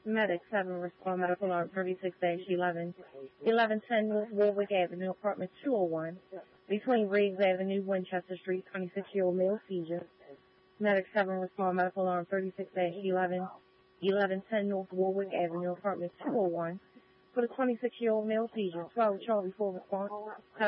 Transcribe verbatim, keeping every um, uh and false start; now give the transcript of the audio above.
Medic seven respond medical alarm thirty-six eleven. eleven ten North Warwick Avenue, apartment two oh one. Between Riggs Avenue, Winchester Street, twenty-six-year-old male seizure. Medic seven respond medical alarm thirty-six eleven. eleven ten North Warwick Avenue, apartment two oh one. For the twenty-six-year-old male seizure, twelve Charlie four response.